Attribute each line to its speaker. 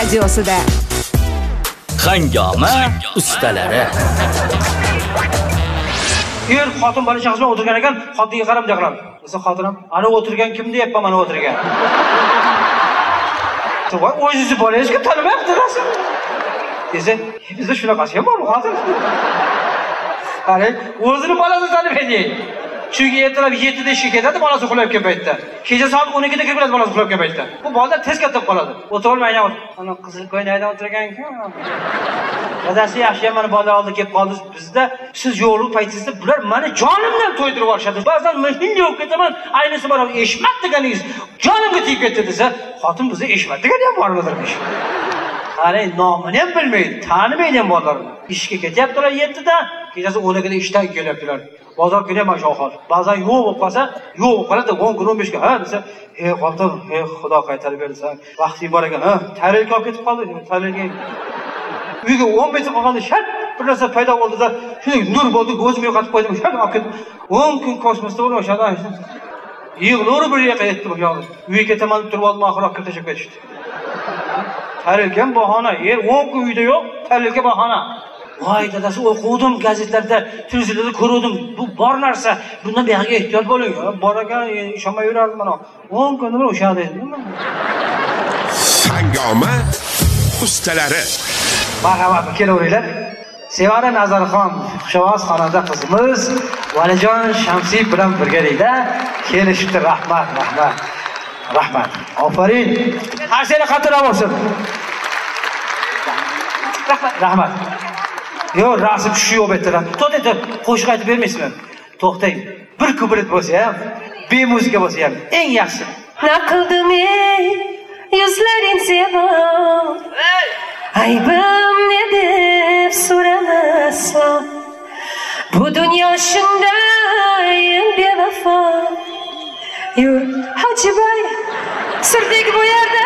Speaker 1: studiosida.
Speaker 2: Hangoma ustalari.
Speaker 3: Xotin bola chaqasi bilan o'tirgan ekan, xotinga qarab jaqladi. Desa xotinim, ana o'tirgan kim deyapman, mana o'tirgan. To'g'ri, o'zingizni bolangizga tanimayapti rasul. Desa, bizda shunaqasi ham bor, xotin. Qara, o'zini bolasini tanimaydi. Chunki ertalab 7 da ishga ketadi, bolasi uxlab kelgan paytda. Kecha soat 12 da kirib keladi, bolasi uxlab kelgan paytda. Bu bolalar tez katta qoladi. O'tirolmaydi. Ana qizil ko'ynakda o'tirgan-ku. Dadasi yaxshi ham mana bolalar oldiga kelib qoldi. Bizda siz yo'qlik paytingizda bular meni jonimdan to'ydirib yuborishadi. Ba'zan men hindiy o'qib ketaman, aynisi bor eshmat deganingiz jonimga tegib ketdi desa, xotin bizda eshmat degani ham bormidirmish. Qara, nomini ham bilmaydi, tanimaydi ham bolalar. Ishga ketyaptilar 7 da, kechasi 12 da ishdan kelyaptilar. Bozor kelyapman shu hol. Ba'zan yo'q bo'lib qolsa, yo'q bo'lib qoladi, 10 kun 15 kun. Ha desa, xotin, xudo qaytarib bersin. Vaqting bor ekan. Ha, tarelga olib ketib qoldi. Tarelga uyga 10 metr qolganda shart bir narsa paydo bo'ldi-da, shunday nur bo'ldi, o'zim yo'qotib qo'ydim. Shart olib ketib 10 kun kosmosda bo'lib o'shada yig'lori bir yoqqa yetdi bu yo'q. Uyga ketaman deb turib oldim, oxir olib ketib ketishdi. Tarelga bahona, 10 kun uyda yo'q, tarelga bahona. Voy dadasi, o'qidim gazetlarda, televizorda ko'rdim. Bu bor narsa. Bundan buyoqqa ehtiyot bo'ling. Bor ekan, ishonmay yurardim mana. 10 kun nima o'sha dedim.
Speaker 4: Hangoma ustalari.
Speaker 3: Marhamat, kelaveringlar. Sevara Nazarxon, Xushovoz xonanda qizimiz Valijon Shamsiy bilan birgalikda kelishdi. Rahmat. Rahmat. Ofarin. Har seni qatorab olsin. Rahmat. Yo, rasm shu yo'q betdilar. To'xtang, qo'shiq aytib bermaysizmi? To'xtang. Bir kubrit bo'lsa ham, bemuzika bo'lsa ham eng yaxshi.
Speaker 5: Naqildim ey yuzlaring sevib. Aybim ne deb so'ramasam. Bu dunyo shunday bevafo. Yur, Hojiboy, sirdek bu yerda